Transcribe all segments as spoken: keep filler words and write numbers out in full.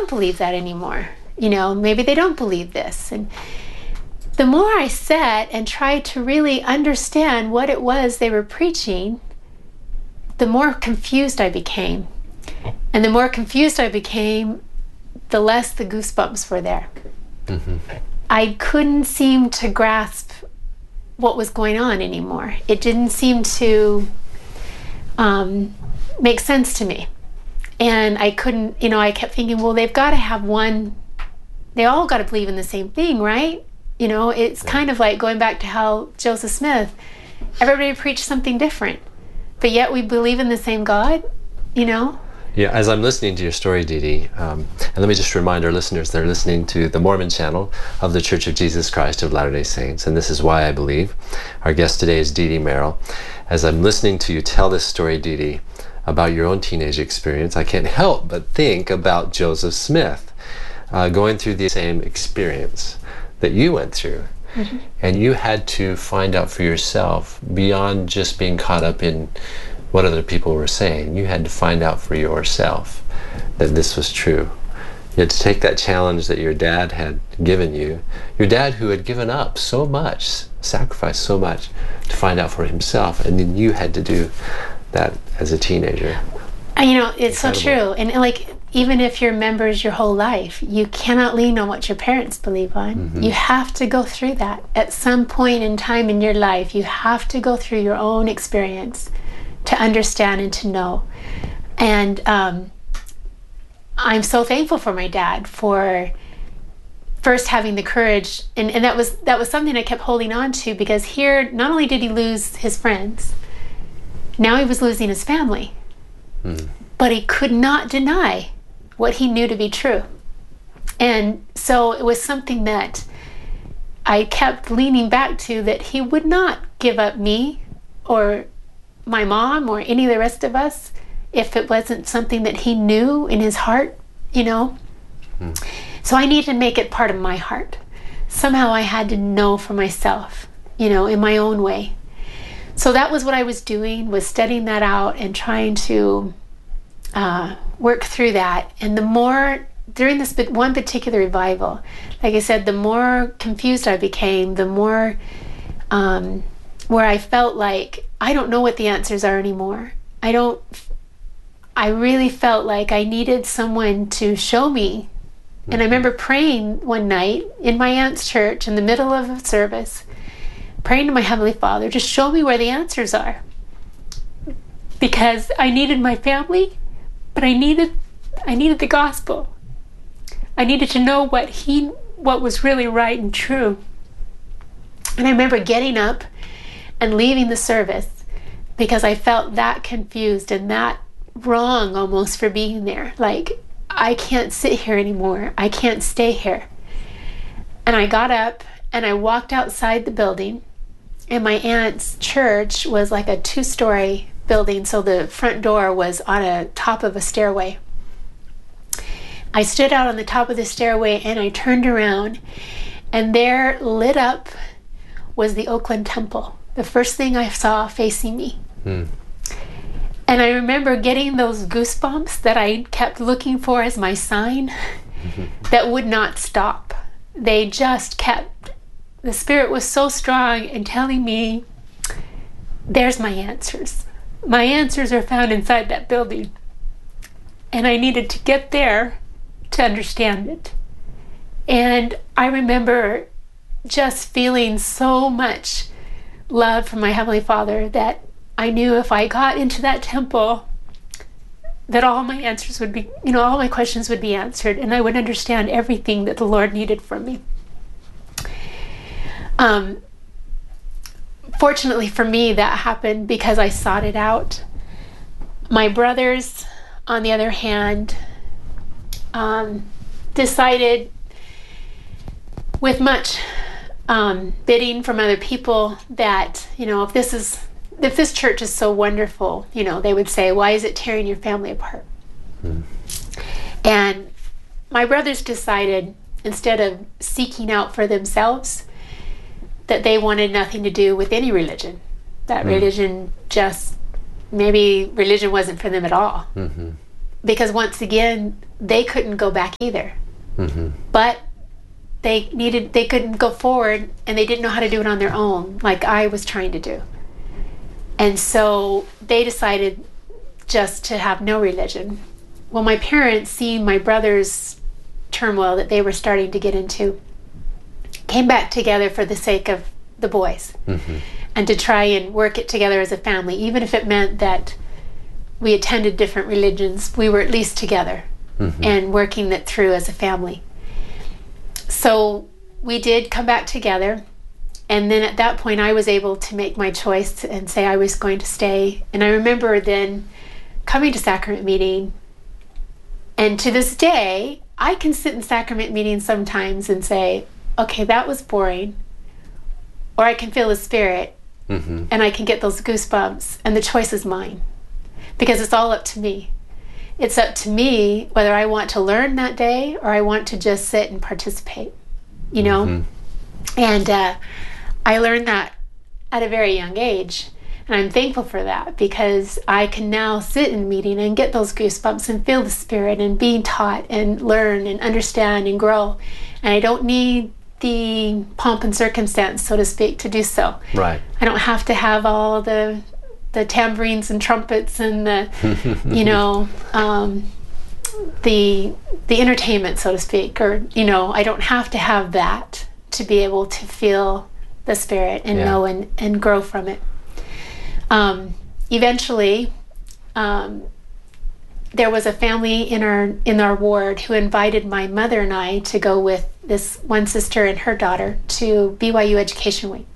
don't believe that anymore. You know, maybe they don't believe this. And the more I sat and tried to really understand what it was they were preaching, the more confused I became. And the more confused I became, the less the goosebumps were there. Mm-hmm. I couldn't seem to grasp what was going on anymore. It didn't seem to um, make sense to me. And I couldn't, you know, I kept thinking, well, they've got to have one, they all got to believe in the same thing, right? You know, it's kind of like going back to how Joseph Smith, everybody preached something different, but yet we believe in the same God, you know? Yeah, as I'm listening to your story, Dee Dee, um, and let me just remind our listeners, they're listening to the Mormon channel of the Church of Jesus Christ of Latter-day Saints, and this is Why I Believe. Our guest today is Dee Dee Merrill. As I'm listening to you tell this story, Dee Dee, about your own teenage experience, I can't help but think about Joseph Smith uh, going through the same experience that you went through. Mm-hmm. And you had to find out for yourself, beyond just being caught up in what other people were saying. You had to find out for yourself that this was true. You had to take that challenge that your dad had given you, your dad who had given up so much, sacrificed so much to find out for himself, and then you had to do that as a teenager. And, you know, it's Incredible. So true. And like, even if you're members your whole life, you cannot lean on what your parents believe on. Mm-hmm. You have to go through that. At some point in time in your life, you have to go through your own experience to understand and to know. And um, I'm so thankful for my dad for first having the courage, and, and that was that was something I kept holding on to, because here, not only did he lose his friends, now he was losing his family. Mm. But he could not deny what he knew to be true. And so it was something that I kept leaning back to, that he would not give up me or my mom or any of the rest of us if it wasn't something that he knew in his heart, you know. Mm. So I needed to make it part of my heart. Somehow I had to know for myself, you know, in my own way. So that was what I was doing, was studying that out and trying to uh, work through that. And the more, during this one particular revival, like I said, the more confused I became, the more um, where I felt like I don't know what the answers are anymore. I don't, I really felt like I needed someone to show me. And I remember praying one night in my aunt's church in the middle of a service, praying to my Heavenly Father, just show me where the answers are. Because I needed my family, but I needed, I needed the gospel. I needed to know what he, what was really right and true. And I remember getting up and leaving the service because I felt that confused and that wrong almost for being there. Like, I can't sit here anymore. I can't stay here. And I got up and I walked outside the building, and my aunt's church was like a two-story building, so the front door was on a top of a stairway. I stood out on the top of the stairway and I turned around, and there, lit up, was the Oakland Temple. The first thing I saw facing me. Hmm. And I remember getting those goosebumps that I kept looking for as my sign that would not stop. They just kept, the Spirit was so strong in telling me, there's my answers. My answers are found inside that building. And I needed to get there to understand it. And I remember just feeling so much love from my Heavenly Father that I knew if I got into that temple, that all my answers would be, you know, all my questions would be answered, and I would understand everything that the Lord needed from me. Um, fortunately for me, that happened because I sought it out. My brothers, on the other hand, um, decided, with much um, bidding from other people, that, you know, if this is if this church is so wonderful, you know, they would say, why is it tearing your family apart? Mm. And my brothers decided, instead of seeking out for themselves, that they wanted nothing to do with any religion. That mm. religion just, maybe religion wasn't for them at all. Mm-hmm. Because once again, they couldn't go back either. Mm-hmm. But they needed, they couldn't go forward, and they didn't know how to do it on their own, like I was trying to do. And so they decided just to have no religion. Well, my parents, seeing my brother's turmoil that they were starting to get into, came back together for the sake of the boys, mm-hmm. and to try and work it together as a family. Even if it meant that we attended different religions, we were at least together, mm-hmm. and working it through as a family. So we did come back together, and then at that point I was able to make my choice and say I was going to stay. And I remember then coming to sacrament meeting, and to this day I can sit in sacrament meetings sometimes and say, okay, that was boring, or I can feel the Spirit, mm-hmm. and I can get those goosebumps, and the choice is mine, because it's all up to me. It's up to me whether I want to learn that day or I want to just sit and participate, you know? Mm-hmm. And uh, I learned that at a very young age, and I'm thankful for that, because I can now sit in a meeting and get those goosebumps and feel the Spirit and being taught and learn and understand and grow. And I don't need the pomp and circumstance, so to speak, to do so. Right. I don't have to have all the the tambourines and trumpets and the, you know, um, the the entertainment, so to speak, or, you know, I don't have to have that to be able to feel the Spirit and yeah. know and, and grow from it. Um, eventually, um, there was a family in our in our ward who invited my mother and I to go with this one sister and her daughter to B Y U Education Week.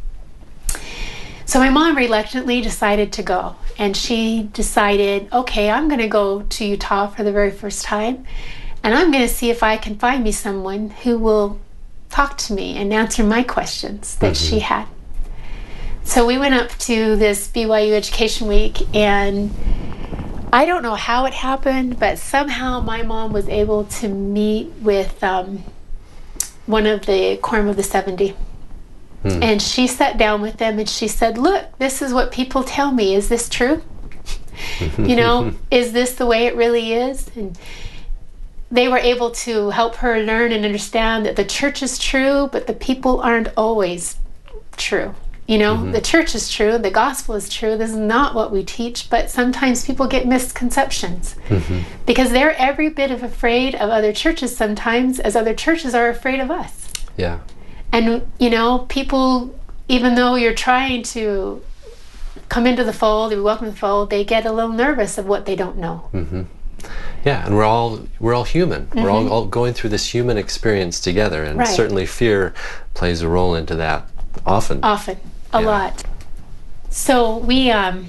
So my mom reluctantly decided to go, and she decided, okay, I'm going to go to Utah for the very first time, and I'm going to see if I can find me someone who will talk to me and answer my questions that mm-hmm. she had. So we went up to this B Y U Education Week, and I don't know how it happened, but somehow my mom was able to meet with um, one of the Quorum of the seventy. Hmm. And she sat down with them and she said, look, this is what people tell me. Is this true? You know, is this the way it really is? And they were able to help her learn and understand that the church is true, but the people aren't always true. You know, mm-hmm. the church is true, the gospel is true, this is not what we teach, but sometimes people get misconceptions, mm-hmm. because they're every bit of afraid of other churches sometimes as other churches are afraid of us. Yeah. And, you know, people, even though you're trying to come into the fold, or welcome to the fold, they get a little nervous of what they don't know. Mm-hmm. Yeah, and we're all we're all human. Mm-hmm. We're all, all going through this human experience together, and right. certainly fear plays a role into that often. Often, a yeah. lot. So we, um,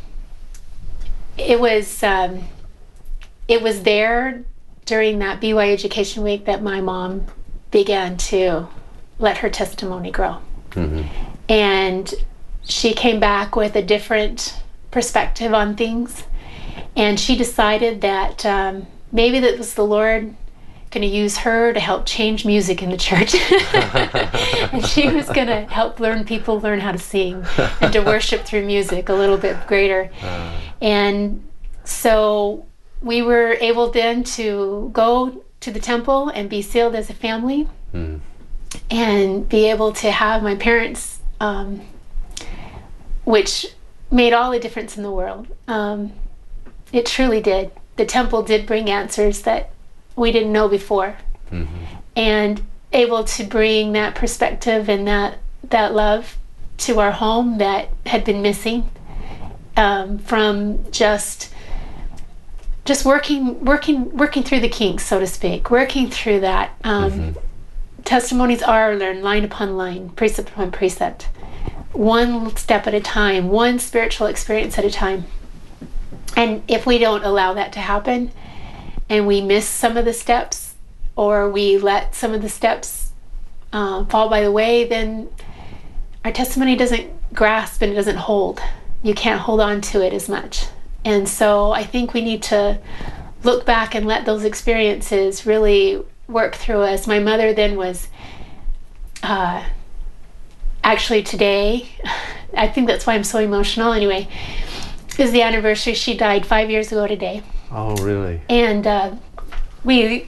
it was, um, it was there during that B Y Education Week that my mom began to let her testimony grow. Mm-hmm. And she came back with a different perspective on things, and she decided that um, maybe that was the Lord going to use her to help change music in the church. And she was going to help learn people learn how to sing and to worship through music a little bit greater. Uh. And so we were able then to go to the temple and be sealed as a family. Mm. And be able to have my parents, um, which made all the difference in the world. Um, it truly did. The temple did bring answers that we didn't know before. Mm-hmm. And able to bring that perspective and that, that love to our home that had been missing, um, from just just working working working through the kinks, so to speak, working through that. Um, mm-hmm. Testimonies are learned line upon line, precept upon precept, one step at a time, one spiritual experience at a time. And if we don't allow that to happen, and we miss some of the steps, or we let some of the steps uh, fall by the way, then our testimony doesn't grasp and it doesn't hold. You can't hold on to it as much. And so I think we need to look back and let those experiences really work through us. My mother then was uh, actually today, I think that's why I'm so emotional anyway, is the anniversary. She died five years ago today. Oh, really? And uh, we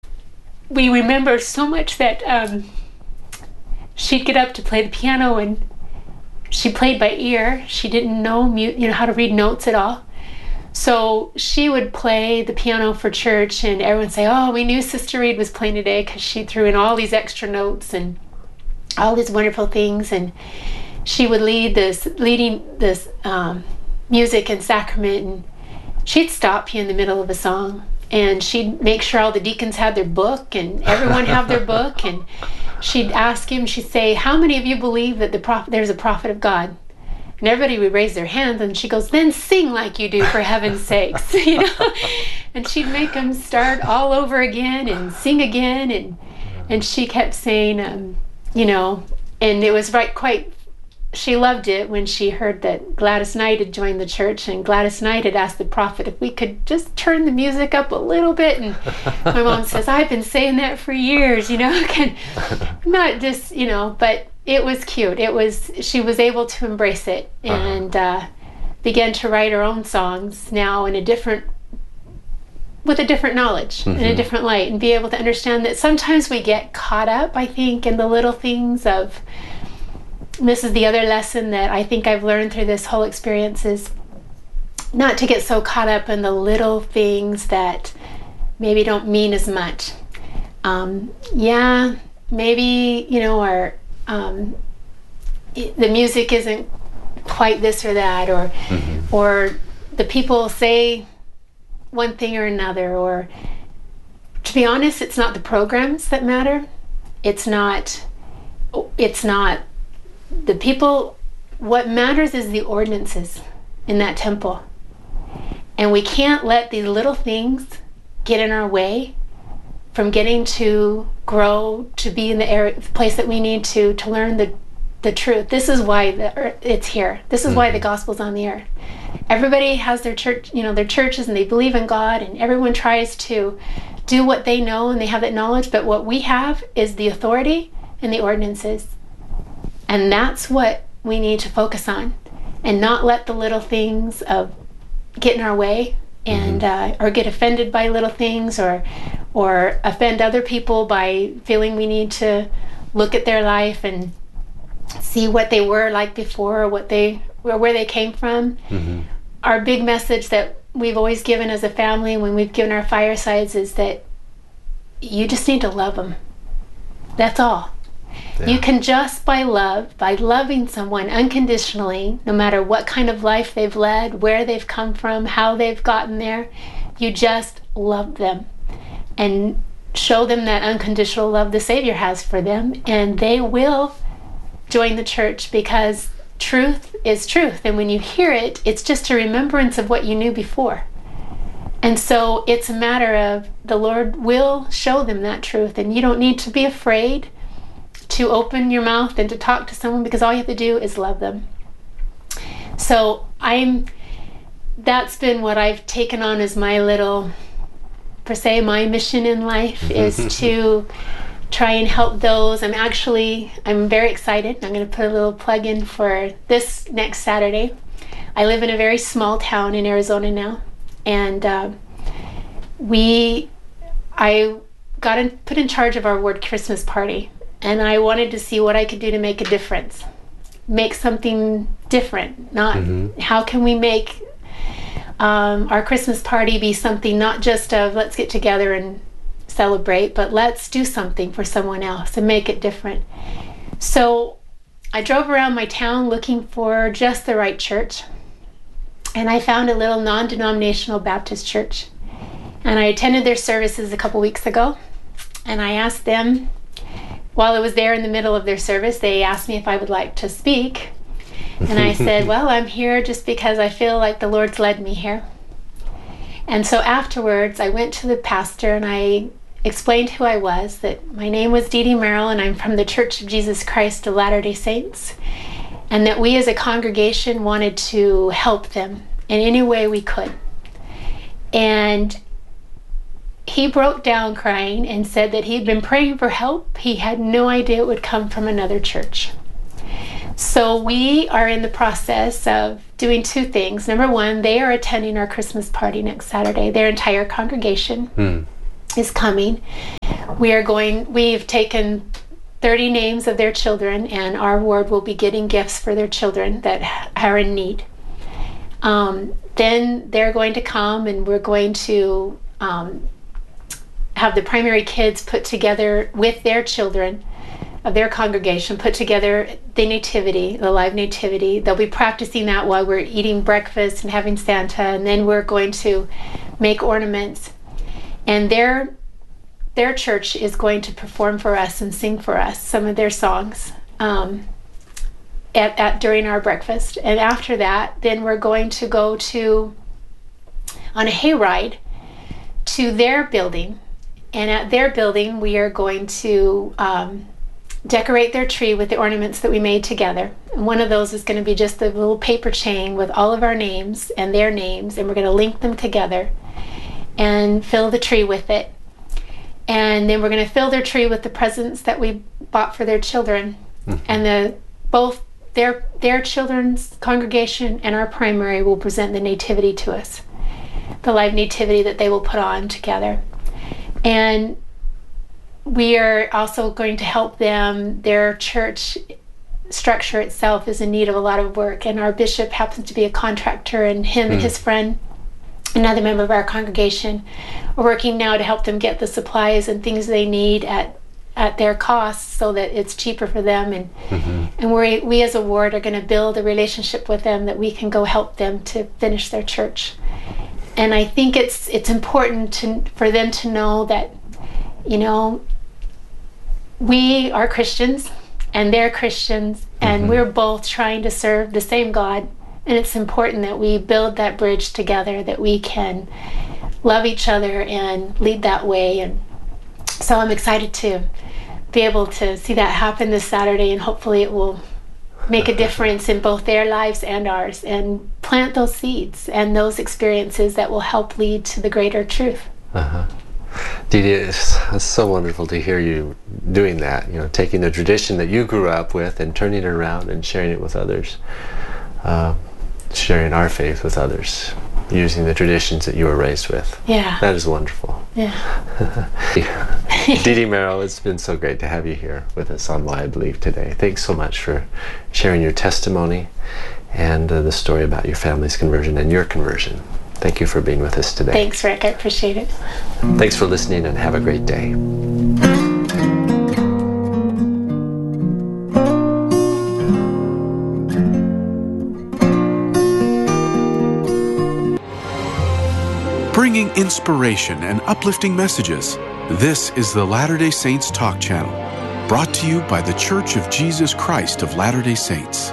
we remember so much that um, she'd get up to play the piano, and she played by ear. She didn't know mu- you know how to read notes at all. So she would play the piano for church, and everyone would say, oh, we knew Sister Reed was playing today because she threw in all these extra notes and all these wonderful things. And she would lead this, leading this um, music and sacrament, and she'd stop you in the middle of a song, and she'd make sure all the deacons had their book and everyone have their book, and she'd ask him, she'd say, how many of you believe that the prophet, there's a prophet of God? And everybody would raise their hands, and she goes, then sing like you do, for heaven's sakes. You know? And she'd make them start all over again and sing again, and and she kept saying, um, you know, and it was right quite, she loved it when she heard that Gladys Knight had joined the church, and Gladys Knight had asked the prophet if we could just turn the music up a little bit. And my mom says, I've been saying that for years, you know, can not just, you know, but it was cute. It was, she was able to embrace it, and uh, began to write her own songs now in a different, with a different knowledge, mm-hmm. in a different light, and be able to understand that sometimes we get caught up, I think, in the little things of, this is the other lesson that I think I've learned through this whole experience, is not to get so caught up in the little things that maybe don't mean as much. Um, yeah, maybe, you know, our Um, it, the music isn't quite this or that, or mm-hmm. or the people say one thing or another, or to be honest, it's not the programs that matter. It's not, it's not the people. What matters is the ordinances in that temple. And we can't let these little things get in our way from getting to grow, to be in the area, place that we need to, to learn the, the truth. This is why the, it's here. This is mm-hmm. why the gospel's on the earth. Everybody has their church, you know, their churches, and they believe in God, and everyone tries to do what they know, and they have that knowledge. But what we have is the authority and the ordinances. And that's what we need to focus on, and not let the little things of get in our way, and mm-hmm. uh, or get offended by little things, or or offend other people by feeling we need to look at their life and see what they were like before, or what they or where they came from. Mm-hmm. Our big message that we've always given as a family when we've given our firesides is that you just need to love them. That's all. Yeah. You can just by love, by loving someone unconditionally, no matter what kind of life they've led, where they've come from, how they've gotten there, you just love them and show them that unconditional love the Savior has for them, and they will join the church, because truth is truth, and when you hear it, it's just a remembrance of what you knew before. And so it's a matter of the Lord will show them that truth, and you don't need to be afraid to open your mouth and to talk to someone, because all you have to do is love them. So I'm that's been what I've taken on as my little, per se, my mission in life is to try and help those. I'm actually, I'm very excited. I'm going to put a little plug in for this next Saturday. I live in a very small town in Arizona now, and uh, we, I got in, put in charge of our ward Christmas party, and I wanted to see what I could do to make a difference, make something different. Not mm-hmm. how can we make um, our Christmas party be something not just of let's get together and celebrate, but let's do something for someone else and make it different. So I drove around my town looking for just the right church, and I found a little non-denominational Baptist church, and I attended their services a couple weeks ago, and I asked them, while I was there in the middle of their service, they asked me if I would like to speak, and I said, well, I'm here just because I feel like the Lord's led me here. And so afterwards I went to the pastor and I explained who I was, that my name was Dee Dee Merrill and I'm from the Church of Jesus Christ of Latter-day Saints, and that we as a congregation wanted to help them in any way we could. And he broke down crying and said that he'd been praying for help. He had no idea it would come from another church. So we are in the process of doing two things. Number one, they are attending our Christmas party next Saturday, their entire congregation. Hmm. is coming. We are going, we've taken thirty names of their children, and our ward will be getting gifts for their children that are in need. Um, then they're going to come, and we're going to um, have the primary kids put together with their children of their congregation, put together the nativity, the live nativity. They'll be practicing that while we're eating breakfast and having Santa, and then we're going to make ornaments. And their their church is going to perform for us and sing for us some of their songs um, at, at during our breakfast. And after that, then we're going to go to on a hayride to their building. And at their building, we are going to um, decorate their tree with the ornaments that we made together. And one of those is going to be just a little paper chain with all of our names and their names, and we're going to link them together and fill the tree with it. And then we're going to fill their tree with the presents that we bought for their children. Mm-hmm. And the both their their children's congregation and our primary will present the nativity to us, the live nativity that they will put on together. And we are also going to help them. Their church structure itself is in need of a lot of work, and our bishop happens to be a contractor, and him mm. and his friend, another member of our congregation, are working now to help them get the supplies and things they need at at their costs so that it's cheaper for them. And mm-hmm. and we we as a ward are going to build a relationship with them that we can go help them to finish their church. And I think it's it's important to for them to know that, you know, we are Christians and they're Christians, and mm-hmm. we're both trying to serve the same God. And it's important that we build that bridge together, that we can love each other and lead that way. And so I'm excited to be able to see that happen this Saturday, and hopefully it will make a difference in both their lives and ours, and plant those seeds and those experiences that will help lead to the greater truth. Uh-huh. Dee Dee, it's, it's so wonderful to hear you doing that, you know, taking the tradition that you grew up with and turning it around and sharing it with others, uh, sharing our faith with others, using the traditions that you were raised with. Yeah. That is wonderful. Yeah. Dee Dee Merrill, it's been so great to have you here with us on Why I Believe today. Thanks so much for sharing your testimony and uh, the story about your family's conversion and your conversion. Thank you for being with us today. Thanks, Rick. I appreciate it. Thanks for listening, and have a great day. Bringing inspiration and uplifting messages, this is the Latter-day Saints Talk Channel, brought to you by the Church of Jesus Christ of Latter-day Saints.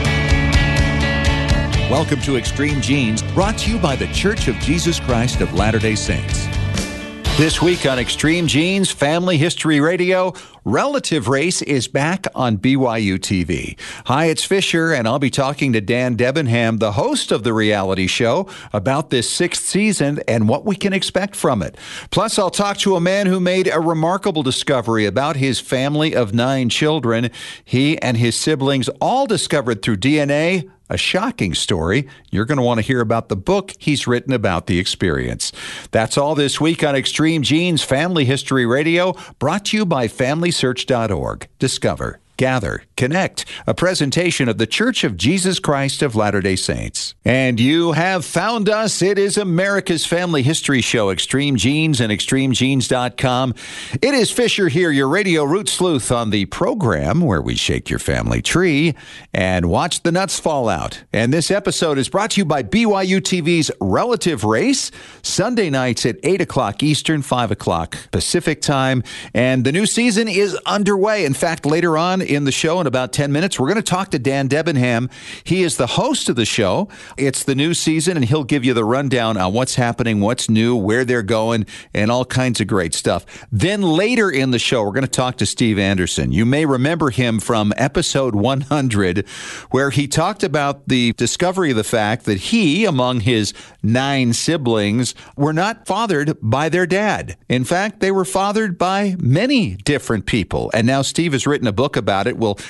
Welcome to Extreme Genes, brought to you by the Church of Jesus Christ of Latter-day Saints. This week on Extreme Genes Family History Radio, Relative Race is back on B Y U T V. Hi, it's Fisher, and I'll be talking to Dan Debenham, the host of the reality show, about this sixth season and what we can expect from it. Plus, I'll talk to a man who made a remarkable discovery about his family of nine children. He and his siblings all discovered through D N A. A shocking story. You're going to want to hear about the book he's written about the experience. That's all this week on Extreme Genes Family History Radio, brought to you by family search dot org. Discover, gather, connect. A presentation of the Church of Jesus Christ of Latter-day Saints. And you have found us. It is America's family history show, Extreme Genes and extreme genes dot com. It is Fisher here, your radio root sleuth, on the program where we shake your family tree and watch the nuts fall out. And this episode is brought to you by B Y U T V's Relative Race, Sunday nights at eight o'clock Eastern, five o'clock Pacific time. And the new season is underway. In fact, later on in the show, in about ten minutes, we're going to talk to Dan Debenham. He is the host of the show. It's the new season, and he'll give you the rundown on what's happening, what's new, where they're going, and all kinds of great stuff. Then later in the show, we're going to talk to Steve Anderson. You may remember him from episode one hundred, where he talked about the discovery of the fact that he, among his nine siblings, were not fathered by their dad. In fact, they were fathered by many different people. And now Steve has written a book about it. We'll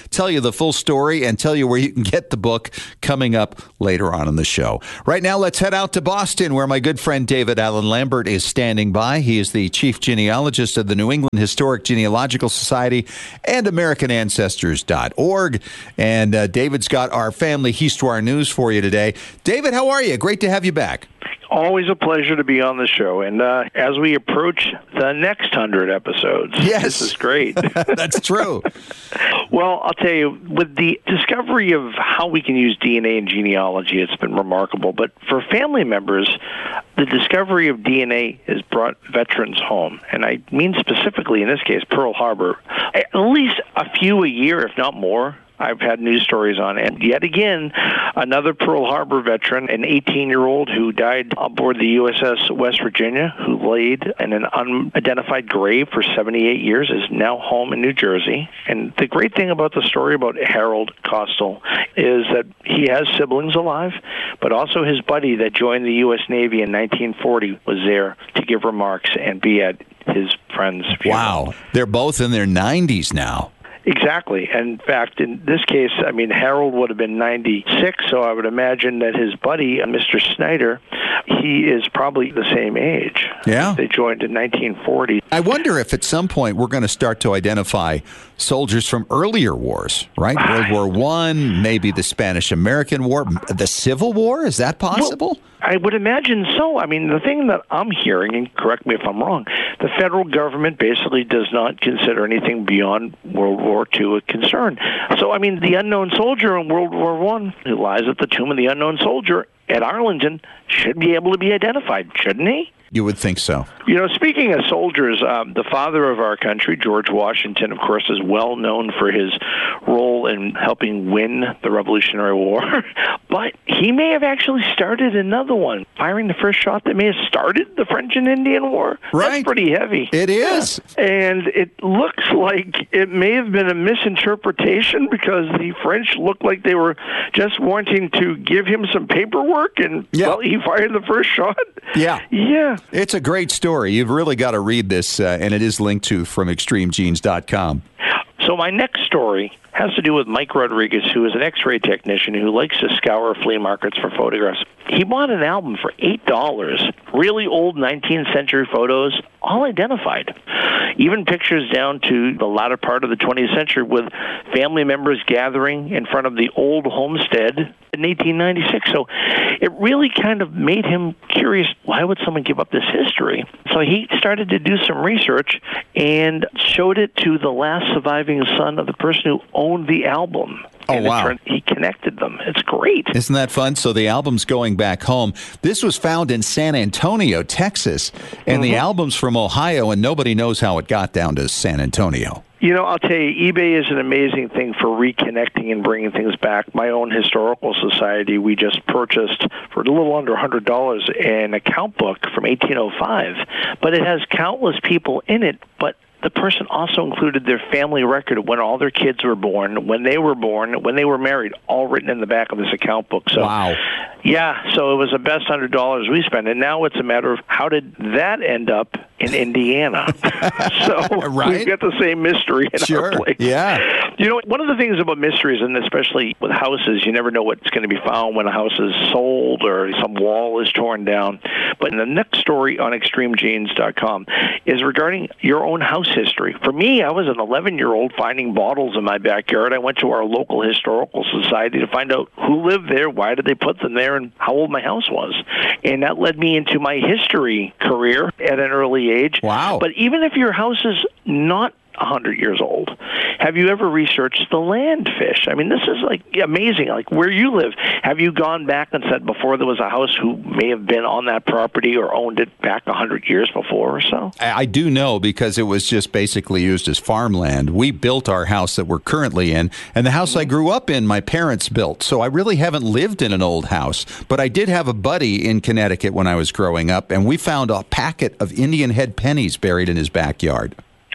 tell you the full story and tell you where you can get the book coming up later on in the show. Right now, let's head out to Boston, where my good friend David Allen Lambert is standing by. He is the chief genealogist of the New England Historic Genealogical Society and American Ancestors dot org. And uh, David's got our family histoire news for you today. David, how are you? Great to have you back. Always a pleasure to be on the show. And uh, as we approach the next hundred episodes, yes. This is great. That's true. Well, I'll tell you, with the discovery of how we can use D N A in genealogy, it's been remarkable. But for family members, the discovery of D N A has brought veterans home. And I mean specifically, in this case, Pearl Harbor. At least a few a year, if not more, I've had news stories on. And yet again, another Pearl Harbor veteran, an eighteen-year-old who died aboard the U S S West Virginia, who laid in an unidentified grave for seventy-eight years, is now home in New Jersey. And the great thing about the story about Harold Costal is that he has siblings alive, but also his buddy that joined the U S Navy in nineteen forty was there to give remarks and be at his friend's funeral. Wow. They're both in their nineties now. Exactly. In fact, in this case, I mean, Harold would have been ninety-six, so I would imagine that his buddy, Mister Snyder, he is probably the same age. Yeah. They joined in nineteen forty. I wonder if at some point we're going to start to identify soldiers from earlier wars, right? World War One, maybe the Spanish-American War, the Civil War. Is that possible? Well, I would imagine so. I mean, the thing that I'm hearing, and correct me if I'm wrong, the federal government basically does not consider anything beyond World War Two a concern. So, I mean, the unknown soldier in World War One who lies at the tomb of the unknown soldier at Arlington should be able to be identified, shouldn't he? You would think so. You know, speaking of soldiers, um, the father of our country, George Washington, of course, is well known for his role in helping win the Revolutionary War. But he may have actually started another one, firing the first shot that may have started the French and Indian War. Right. That's pretty heavy. It is. Yeah. And it looks like it may have been a misinterpretation because the French looked like they were just wanting to give him some paperwork, and, yeah. well, he fired the first shot. Yeah. Yeah. It's a great story. You've really got to read this, uh, and it is linked to from extreme genes dot com. So my next story has to do with Mike Rodriguez, who is an X-ray technician who likes to scour flea markets for photographs. He bought an album for eight dollars, really old nineteenth century photos, all identified. Even pictures down to the latter part of the twentieth century with family members gathering in front of the old homestead in eighteen ninety-six. So it really kind of made him curious, why would someone give up this history? So he started to do some research and showed it to the last surviving son of the person who owned the album. Oh, and wow. Turned, he connected them. It's great. Isn't that fun? So the album's going back home. This was found in San Antonio, Texas, and mm-hmm. the album's from Ohio, and nobody knows how it got down to San Antonio. You know, I'll tell you, eBay is an amazing thing for reconnecting and bringing things back. My own historical society, we just purchased for a little under one hundred dollars an account book from eighteen oh five, but it has countless people in it, but the person also included their family record of when all their kids were born, when they were born, when they were married, all written in the back of this account book. So, wow. Yeah, so it was the best one hundred dollars we spent, and now it's a matter of how did that end up in Indiana? So right? We've got the same mystery in sure. our place. Yeah. You know, one of the things about mysteries, and especially with houses, you never know what's going to be found when a house is sold or some wall is torn down. But the next story on extreme genes dot com is regarding your own house history. For me, I was an eleven-year-old finding bottles in my backyard. I went to our local historical society to find out who lived there, why did they put them there, and how old my house was. And that led me into my history career at an early age. Wow. But even if your house is not one hundred years old, have you ever researched the landfish? I mean, this is like amazing. Like where you live, have you gone back and said before there was a house who may have been on that property or owned it back one hundred years before or so? I do know because it was just basically used as farmland. We built our house that we're currently in, and the house I grew up in, my parents built. So I really haven't lived in an old house, but I did have a buddy in Connecticut when I was growing up, and we found a packet of Indian head pennies buried in his backyard.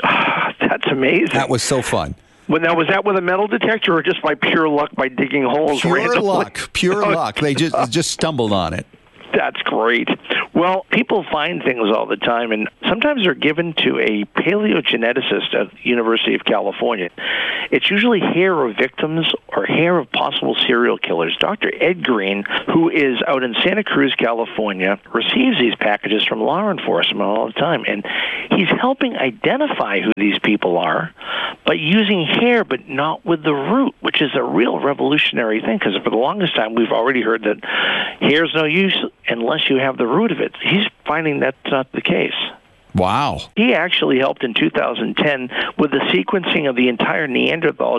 That's amazing. That was so fun. Well, now, was that with a metal detector or just by pure luck by digging holes Pure randomly? luck. Pure Oh, luck. They just just stumbled on it. That's great. Well, Well, people find things all the time, and sometimes they're given to a paleogeneticist at the University of California. It's usually hair of victims or hair of possible serial killers. Doctor Ed Green, who is out in Santa Cruz, California, receives these packages from law enforcement all the time, and he's helping identify who these people are by using hair, but not with the root, which is a real revolutionary thing, because for the longest time we've already heard that hair's no use unless you have the root of it. He's finding that's not the case. Wow. He actually helped in two thousand ten with the sequencing of the entire Neanderthal